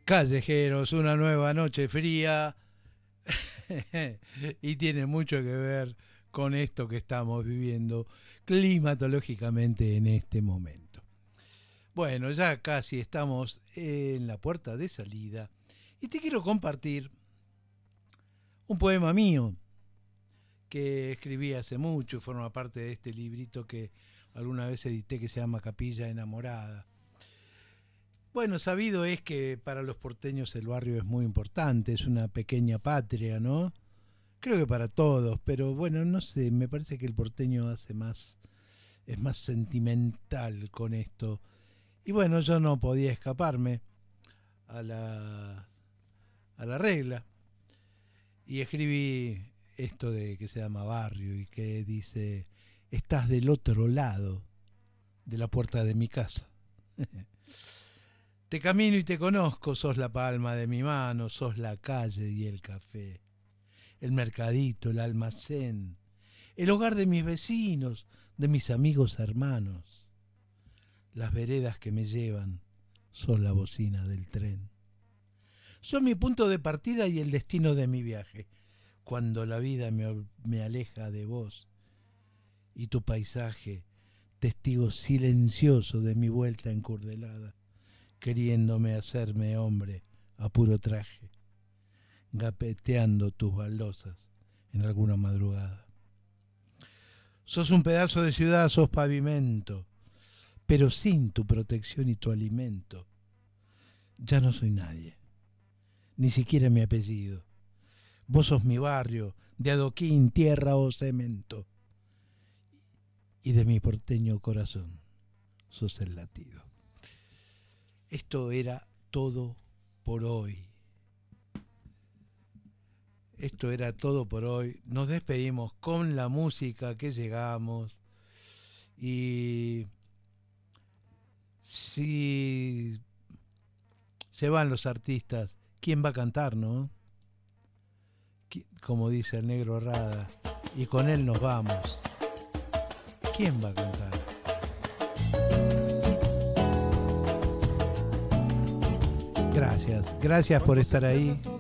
Callejeros, una nueva noche fría y tiene mucho que ver con esto que estamos viviendo climatológicamente en este momento. Bueno, ya casi estamos en la puerta de salida y te quiero compartir un poema mío que escribí hace mucho y forma parte de este librito que alguna vez edité que se llama Capilla Enamorada. Bueno, sabido es que para los porteños el barrio es muy importante, es una pequeña patria, ¿no? Creo que para todos, pero bueno, no sé, me parece que el porteño hace más, es más sentimental con esto. Y bueno, yo no podía escaparme a a la regla y escribí esto de que se llama barrio y que dice, estás del otro lado de la puerta de mi casa. Te camino y te conozco, sos la palma de mi mano, sos la calle y el café, el mercadito, el almacén, el hogar de mis vecinos, de mis amigos hermanos. Las veredas que me llevan son la bocina del tren. Son mi punto de partida y el destino de mi viaje. Cuando la vida me aleja de vos y tu paisaje, testigo silencioso de mi vuelta encurdelada, queriéndome hacerme hombre a puro traje, gapeteando tus baldosas en alguna madrugada. Sos un pedazo de ciudad, sos pavimento, pero sin tu protección y tu alimento, ya no soy nadie, ni siquiera mi apellido. Vos sos mi barrio, de adoquín, tierra o cemento, y de mi porteño corazón sos el latido. Esto era todo por hoy. Esto era todo por hoy. Nos despedimos con la música que llegamos. Y si se van los artistas, ¿quién va a cantar, no? Como dice el negro Rada. Y con él nos vamos. ¿Quién va a cantar? Gracias por estar ahí.